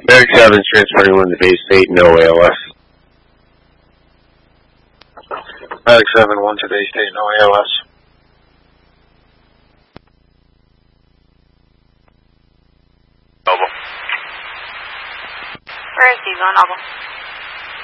Merrick 7's transferring 1 to Bay State, no ALS. Merrick 7-1 to Bay State, no ALS. Noble. Where is he going, Noble?